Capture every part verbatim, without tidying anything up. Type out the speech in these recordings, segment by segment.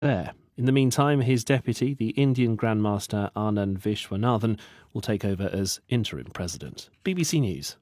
there. In the meantime, his deputy, the Indian Grandmaster Anand Vishwanathan, will take over as interim president. B B C News.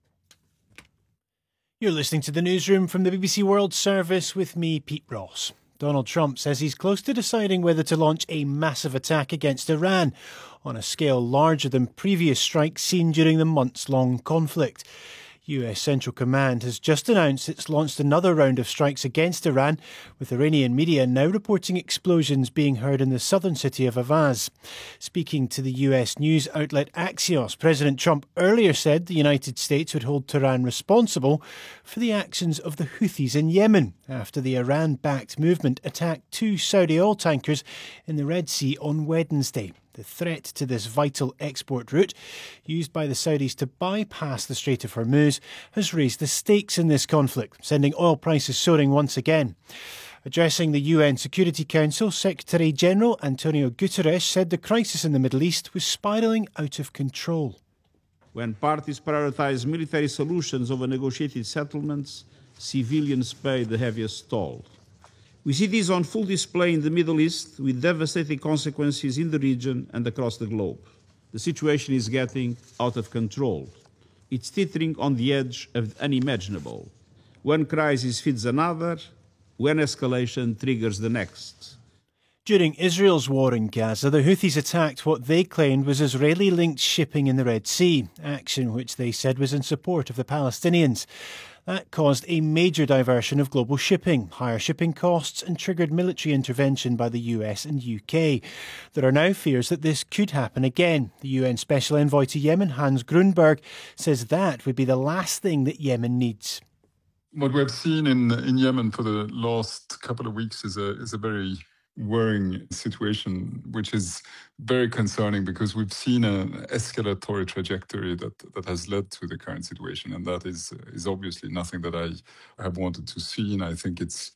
You're listening to the newsroom from the B B C World Service with me, Pete Ross. Donald Trump says he's close to deciding whether to launch a massive attack against Iran on a scale larger than previous strikes seen during the months-long conflict. U S Central Command has just announced it's launched another round of strikes against Iran, with Iranian media now reporting explosions being heard in the southern city of Avaz. Speaking to the U S news outlet Axios, President Trump earlier said the United States would hold Tehran responsible for the actions of the Houthis in Yemen after the Iran-backed movement attacked two Saudi oil tankers in the Red Sea on Wednesday. The threat to this vital export route, used by the Saudis to bypass the Strait of Hormuz, has raised the stakes in this conflict, sending oil prices soaring once again. Addressing the U N Security Council, Secretary-General Antonio Guterres said the crisis in the Middle East was spiralling out of control. When parties prioritise military solutions over negotiated settlements, civilians pay the heaviest toll. We see this on full display in the Middle East, with devastating consequences in the region and across the globe. The situation is getting out of control. It's teetering on the edge of the unimaginable. One crisis feeds another, one escalation triggers the next. During Israel's war in Gaza, the Houthis attacked what they claimed was Israeli-linked shipping in the Red Sea, action which they said was in support of the Palestinians. That caused a major diversion of global shipping, higher shipping costs, and triggered military intervention by the U S and U K. There are now fears that this could happen again. The U N Special Envoy to Yemen, Hans Grunberg, says that would be the last thing that Yemen needs. What we've seen in in Yemen for the last couple of weeks is a is a very worrying situation, which is very concerning because we've seen an escalatory trajectory that, that has led to the current situation. And that is is obviously nothing that I have wanted to see. And I think it's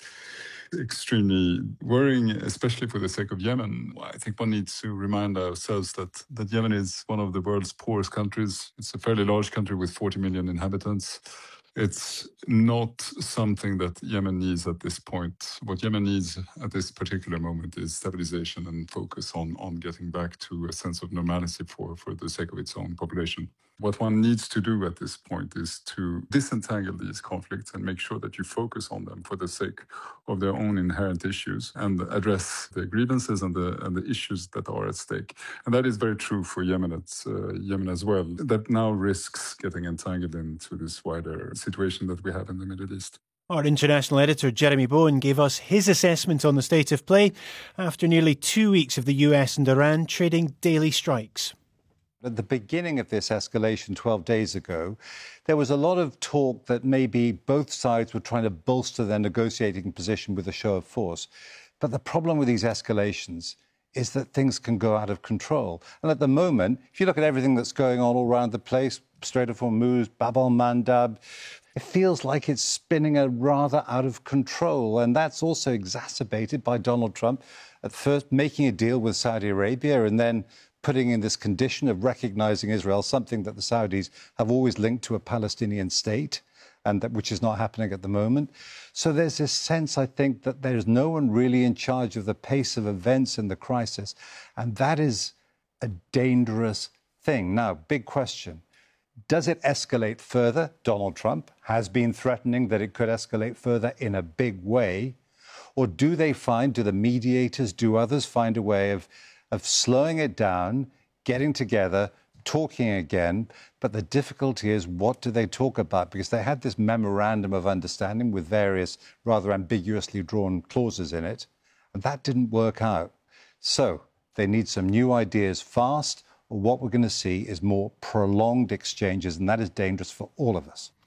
extremely worrying, especially for the sake of Yemen. I think one needs to remind ourselves that, that Yemen is one of the world's poorest countries. It's a fairly large country with forty million inhabitants. It's not something that Yemen needs at this point. What Yemen needs at this particular moment is stabilization and focus on, on getting back to a sense of normalcy for, for the sake of its own population. What one needs to do at this point is to disentangle these conflicts and make sure that you focus on them for the sake of their own inherent issues and address the grievances and the and the issues that are at stake. And that is very true for Yemen, it's, uh, Yemen as well, that now risks getting entangled into this wider situation that we have in the Middle East. Our international editor Jeremy Bowen gave us his assessment on the state of play after nearly two weeks of the U S and Iran trading daily strikes. At the beginning of this escalation twelve days ago, there was a lot of talk that maybe both sides were trying to bolster their negotiating position with a show of force. But the problem with these escalations is that things can go out of control. And at the moment, if you look at everything that's going on all around the place, Strait of Hormuz, Bab al-Mandab, it feels like it's spinning a rather out of control. And that's also exacerbated by Donald Trump at first making a deal with Saudi Arabia and then putting in this condition of recognizing Israel, something that the Saudis have always linked to a Palestinian state, and that which is not happening at the moment. So there's this sense, I think, that there's no one really in charge of the pace of events in the crisis. And that is a dangerous thing. Now, big question. Does it escalate further? Donald Trump has been threatening that it could escalate further in a big way. Or do they find, do the mediators, do others find a way of of slowing it down, getting together, talking again? But the difficulty is, what do they talk about? Because they had this memorandum of understanding with various rather ambiguously drawn clauses in it, and that didn't work out. So they need some new ideas fast, or what we're going to see is more prolonged exchanges, and that is dangerous for all of us.